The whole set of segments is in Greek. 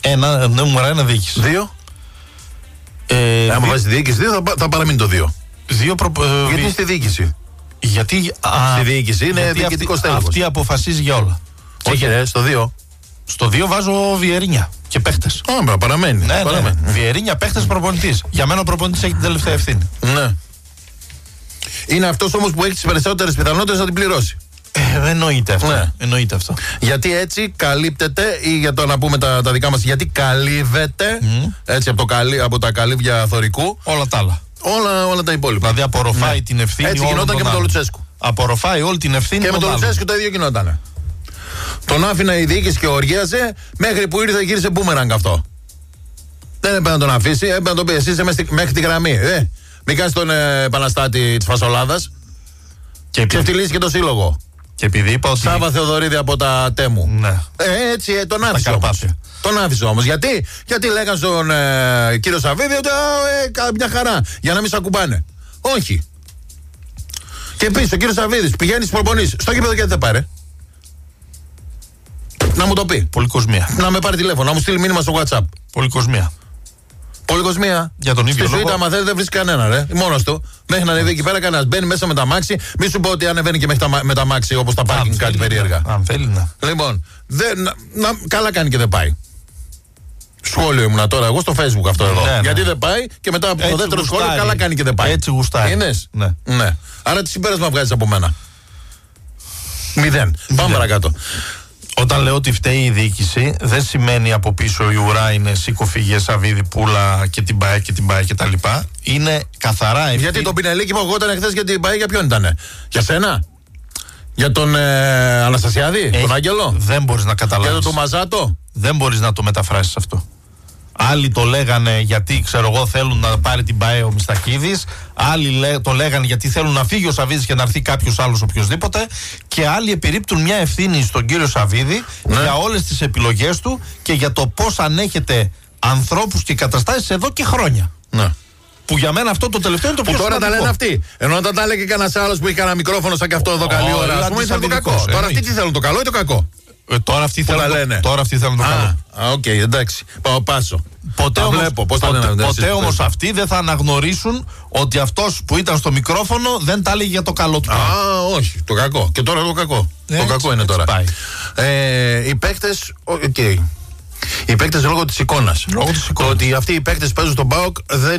Νούμερο 1 διοίκηση. 2. Άμα βάζει διοίκηση 2 θα παραμείνει το 2. Γιατί είναι στη διοίκηση. Γιατί στη διοίκηση είναι διοικητικό τέλος. Αυτή αποφασίζει για όλα. Όχι, στο 2. Στο 2 βάζω Βιερίνια και παίχτες. Παραμένει. Ναι. Βιερίνια, παίχτες, προπονητής. Για μένα ο προπονητής έχει την τελευταία ευθύνη. Ναι. Είναι αυτός όμως που έχει τις περισσότερες πιθανότητες να την πληρώσει. Εννοείται αυτό. Ναι. Εννοείται αυτό. Γιατί έτσι καλύπτεται, ή για το να πούμε τα δικά μας, γιατί καλύβεται έτσι από τα καλύβια θωρικού. Όλα τα άλλα. Όλα τα υπόλοιπα. Δηλαδή απορροφάει την ευθύνη. Έτσι γινόταν και με τον Λουτσέσκου. Απορροφάει όλη την ευθύνη. Και με τον Λουτσέσκου το ίδιο γινόταν. Τον άφηνα η διοίκηση και οργίαζε μέχρι που ήρθε, γύρισε μπούμεραγκ αυτό. Δεν έπρεπε να τον αφήσει, έπρεπε να τον πει: εσύ είσαι μέχρι τη γραμμή. Μην κάνεις τον επαναστάτη της φασολάδας. Και ξεφτυλίσει και το σύλλογο. Και επειδή είπα ότι. Σάβα Θεοδωρίδη από τα Τέμου. Ναι. Έτσι τον άφησε όμως. Τον άφησε όμως. Γιατί λέγανε στον κύριο Σαββίδη ότι μια χαρά. Για να μην σε ακουμπάνε. Όχι. Και επίσης ο κύριος Σαββίδης πηγαίνει στις προπονήσεις. Στο γήπεδο γιατί δεν πάρε. Να μου το πει. Πολυκοσμία. Να με πάρει τηλέφωνο, να μου στείλει μήνυμα στο WhatsApp. Πολυκοσμία. Πολυκοσμία. Για τον ίδιο λόγο. Στη σουίτα, άμα θέλει, δεν βρίσκει κανένα, ρε. Μόνος του. Μέχρι να ανεβεί εκεί πέρα, κανένας. Μπαίνει μέσα με τα μάξι. Μη σου πω ότι ανεβαίνει και με τα μάξι όπως τα πάρκινγκ, κάτι περίεργα. Αν θέλει, ναι. Λοιπόν, καλά κάνει και δεν πάει. Σχόλιο ήμουνα τώρα εγώ στο Facebook αυτό εδώ. Ναι. Γιατί δεν πάει και μετά από το δεύτερο σχόλιο, καλά κάνει και δεν πάει. Έτσι γουστάει. Είδες? Ναι. Άρα τι συμπέρασμα βγάζεις από μένα? 0. Πάμε παρακάτω. Όταν λέω ότι φταίει η διοίκηση, δεν σημαίνει από πίσω η ουρά είναι σήκω φύγε Σαββίδη Πούλα και την ΠΑΕ και τα λοιπά. Είναι καθαρά ευθύνη. Γιατί τον Πινελίκη που εγώ ήταν χθες για την ΠΑΕ, για ποιον ήτανε? Για σένα? Για τον Αναστασιάδη? Τον Άγγελο? Δεν μπορείς να καταλάβεις. Για τον Μαζάτο? Δεν μπορείς να το μεταφράσεις αυτό. Άλλοι το λέγανε γιατί, ξέρω εγώ, θέλουν να πάρει την ΠΑΕ ο Μιστακίδης. Άλλοι το λέγανε γιατί θέλουν να φύγει ο Σαββίδης και να έρθει κάποιος άλλος οποιοδήποτε. Και άλλοι επιρρύπτουν μια ευθύνη στον κύριο Σαββίδη για όλες τις επιλογές του και για το πώς ανέχεται ανθρώπους και καταστάσεις εδώ και χρόνια. Ναι. Που για μένα αυτό το τελευταίο είναι το πιο σημαντικό. Τώρα τα λένε αυτοί. Ενώ όταν τα έλεγε κανένας άλλος που είχε κανένα μικρόφωνο σαν και αυτό εδώ καλή ώρα, ας πούμε, ήθελαν το κακό. Τώρα αυτοί τι θέλουν, το καλό ή το κακό? Τώρα αυτοί θέλουν το καλό. Οκ, εντάξει. Πάω πάσο. Ποτέ όμως αυτοί δεν θα αναγνωρίσουν ότι αυτός που ήταν στο μικρόφωνο δεν τα έλεγε για το καλό του. Όχι, το κακό. Και τώρα το κακό. Το κακό είναι τώρα. Οι παίκτες, οι παίκτες λόγω της εικόνας. Το ότι αυτοί οι παίκτες παίζουν στον ΠΑΟΚ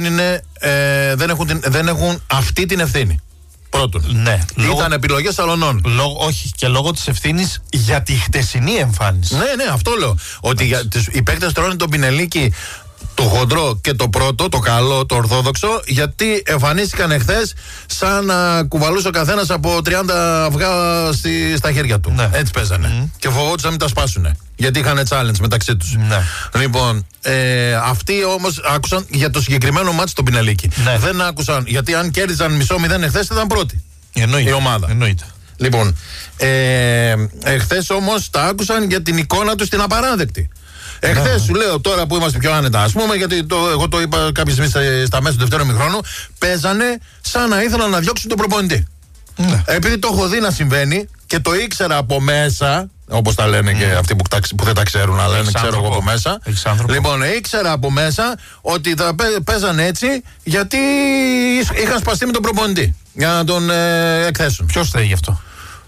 δεν έχουν αυτή την ευθύνη. Πρώτον. Ναι. Ήταν επιλογές αλωνών. Όχι, και λόγω της ευθύνης για τη χτεσινή εμφάνιση. Ναι, αυτό λέω. Ότι οι παίκτες τρώνε τον Πινελίκη το χοντρό και το πρώτο, το καλό, το ορθόδοξο, γιατί εμφανίστηκαν εχθές σαν να κουβαλούσε ο καθένας από 30 αυγά στα χέρια του. Ναι. Έτσι παίζανε. Και φοβόντουσαν να μην τα σπάσουνε. Γιατί είχαν challenge μεταξύ τους. Ναι. Λοιπόν, αυτοί όμως άκουσαν για το συγκεκριμένο μάτς τον Πινελίκη. Ναι. Δεν άκουσαν, γιατί αν κέρδιζαν μισό 0 εχθές ήταν πρώτη. Εννοείται. Η ομάδα. Εννοείται. Λοιπόν, εχθές όμως τα άκουσαν για την εικόνα τους την απαράδεκτη. Εχθές σου λέω τώρα που είμαστε πιο άνετα, ας πούμε, γιατί εγώ το είπα κάποια στιγμή στα μέσα του δεύτερου ημιχρόνου, παίζανε σαν να ήθελαν να διώξουν τον προπονητή. Ναι. Επειδή το έχω δει να συμβαίνει και το ήξερα από μέσα, όπως τα λένε και αυτοί που δεν τα ξέρουν, αλλά λένε ξέρω εγώ από μέσα. Λοιπόν, ήξερα από μέσα ότι θα παίζανε έτσι γιατί είχαν σπαστεί με τον προπονητή για να τον εκθέσουν. Ποιος θέλει γι' αυτό?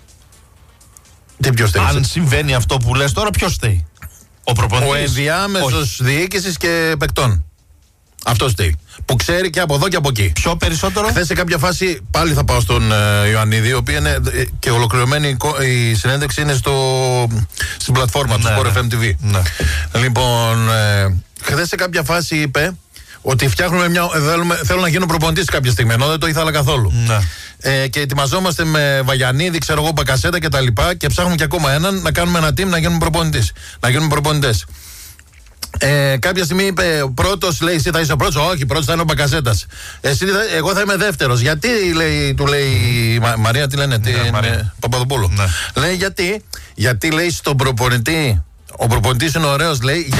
Αν συμβαίνει αυτό που λες τώρα, ποιος θέλει? Ο ενδιάμεσος διοίκησης και παικτών. Αυτό στείλει. Που ξέρει και από εδώ και από εκεί. Πιο περισσότερο. Χθες σε κάποια φάση πάλι θα πάω στον Ιωαννίδη, ο οποίος είναι και ολοκληρωμένη η συνέντευξη είναι στην πλατφόρμα του Sport FM TV. Ναι. Λοιπόν, χθες σε κάποια φάση είπε ότι φτιάχνουμε θέλω να γίνω προπονητής κάποια στιγμή, ενώ δεν το ήθελα καθόλου. Ναι. Και ετοιμαζόμαστε με Βαγιανίδη, ξέρω εγώ, Μπακασέτα και τα λοιπά και ψάχνουμε και ακόμα έναν να κάνουμε ένα team να γίνουμε προπονητές. Κάποια στιγμή είπε πρώτος, λέει, εσύ θα είσαι ο πρώτος. Όχι, πρώτος θα είναι ο Μπακασέτας. Εγώ θα είμαι δεύτερος. Γιατί, του λέει η Μαρία, τι λένε, Παπαδοπούλου. Ναι. Λέει γιατί λέει στον προπονητή, ο προπονητής είναι ωραίος, λέει.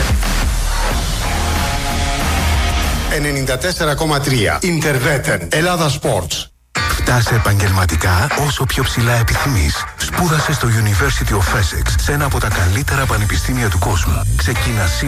94,3 Ιντερβέτεν Ελλάδα Sports. Φτάσε επαγγελματικά όσο πιο ψηλά επιθυμείς. Σπούδασε στο University of Essex σε ένα από τα καλύτερα πανεπιστήμια του κόσμου. Ξεκίνα